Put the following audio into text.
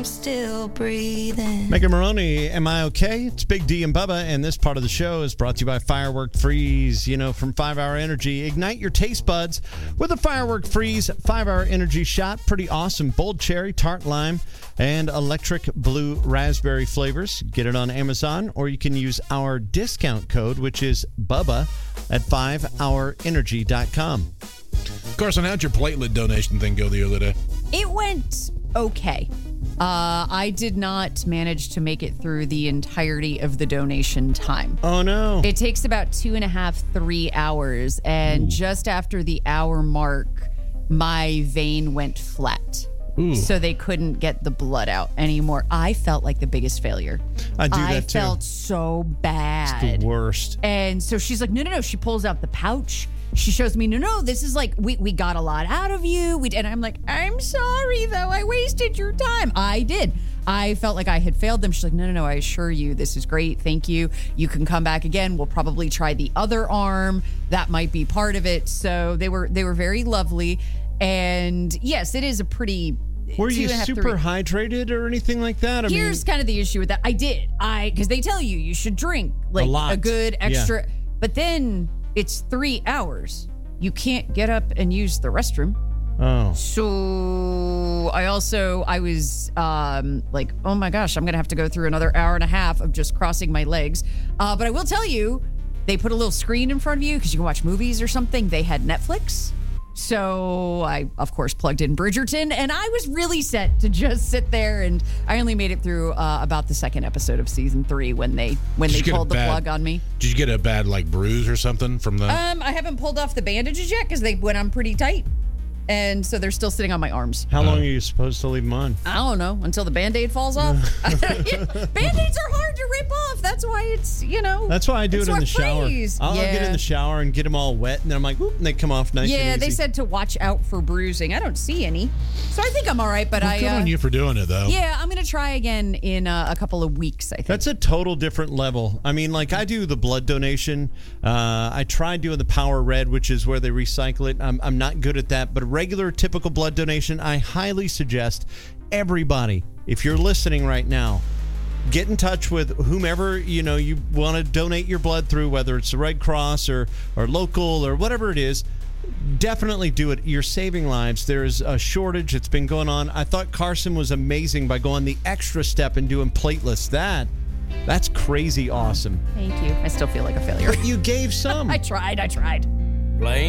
Still breathing. Megan Maroney, am I okay? It's Big D and Bubba, and this part of the show is brought to you by Firework Freeze. You know, from 5 Hour Energy, ignite your taste buds with a Firework Freeze 5 Hour Energy shot. Pretty awesome. Bold cherry, tart lime, and electric blue raspberry flavors. Get it on Amazon, or you can use our discount code, which is Bubba at 5hourenergy.com. Carson, how'd your platelet donation thing go the other day? It went okay. I did not manage to make it through the entirety of the donation time. Oh, no. It takes about 2.5, 3 hours. And just after the hour mark, my vein went flat. Ooh. So they couldn't get the blood out anymore. I felt like the biggest failure. I do that too. I felt so bad. It's the worst. And so she's like, no. She pulls out the pouch. She shows me, no, this is like, we got a lot out of you. And I'm like, I'm sorry, though. I wasted your time. I did. I felt like I had failed them. She's like, no, I assure you, this is great. Thank you. You can come back again. We'll probably try the other arm. That might be part of it. So they were very lovely. And yes, it is a pretty... Were you super hydrated or anything like that? Here's kind of the issue with that. I did. Because they tell you should drink like a good extra... Yeah. But then... It's 3 hours. You can't get up and use the restroom. Oh. So I was like, oh my gosh, I'm going to have to go through another hour and a half of just crossing my legs. But I will tell you, they put a little screen in front of you because you can watch movies or something. They had Netflix. So I, of course, plugged in Bridgerton, and I was really set to just sit there. And I only made it through about the second episode of season 3 when they pulled the plug on me. Did you get a bad bruise or something from the? I haven't pulled off the bandages yet because they went on pretty tight, and so they're still sitting on my arms. How long are you supposed to leave them on? I don't know, until the Band-Aid falls off. Band-Aids are hard to rip off. That's why it's, That's why I do it in the shower. I'll get in the shower and get them all wet, and then I'm like, whoop, and they come off nice and easy. Yeah, they said to watch out for bruising. I don't see any. So I think I'm all right, but good on you for doing it, though. Yeah, I'm going to try again in a couple of weeks, I think. That's a total different level. I mean, I do the blood donation. I tried doing the Power Red, which is where they recycle it. I'm not good at that, but a regular, typical blood donation, I highly suggest everybody, if you're listening right now, get in touch with whomever you want to donate your blood through, whether it's the Red Cross or local or whatever it is. Definitely do it. You're saving lives. There's a shortage. It's been going on. I thought Carson was amazing by going the extra step and doing platelets. That's crazy awesome. Thank you. I still feel like a failure. But you gave some. I tried. Blame